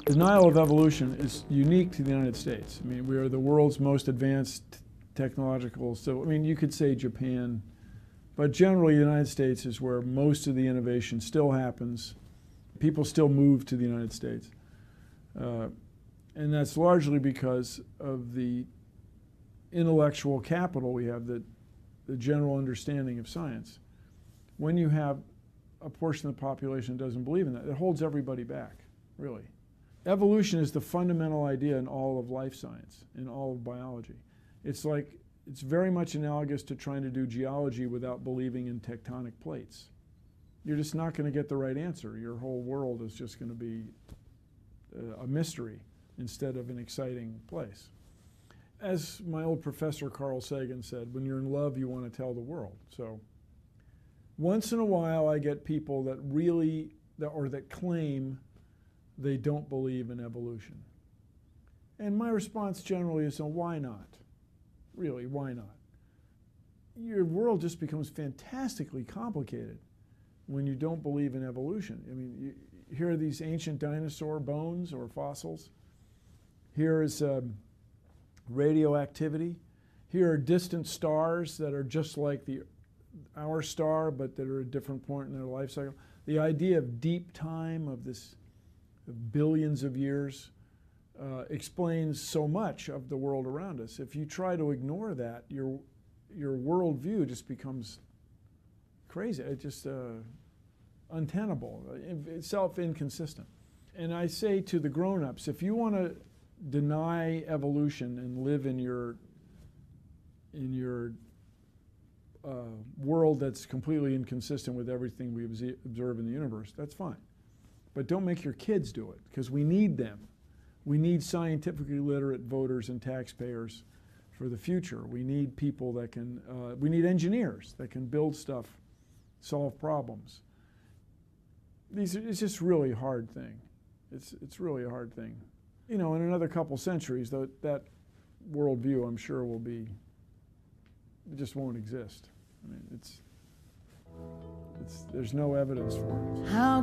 Denial of evolution is unique to the United States. I mean, we are the world's most advanced technological, so I mean, you could say Japan, but generally the United States is where most of the innovation still happens. People still move to the United States. And that's largely because of the intellectual capital we have, the general understanding of science. When you have a portion of the population that doesn't believe in that, it holds everybody back, really. Evolution is the fundamental idea in all of life science, in all of biology. It's very much analogous to trying to do geology without believing in tectonic plates. You're just not going to get the right answer. Your whole world is just going to be a mystery instead of an exciting place. As my old professor Carl Sagan said, when you're in love, you want to tell the world. So once in a while, I get people that that claim they don't believe in evolution. And my response generally is, so why not? Really, why not? Your world just becomes fantastically complicated when you don't believe in evolution. I mean, here are these ancient dinosaur bones or fossils. Here is radioactivity. Here are distant stars that are just like our star, but that are at a different point in their life cycle. The idea of deep time, of this billions of years, explains so much of the world around us. If you try to ignore that, your worldview just becomes crazy. It's just untenable, self-inconsistent. And I say to the grown-ups, if you want to deny evolution and live in your world that's completely inconsistent with everything we observe in the universe, that's fine. But don't make your kids do it, because we need them. We need scientifically literate voters and taxpayers for the future. We need people that can, we need engineers that can build stuff, solve problems. It's just really a hard thing. It's really a hard thing. You know, in another couple centuries, that worldview, I'm sure, it just won't exist. I mean, there's no evidence for it.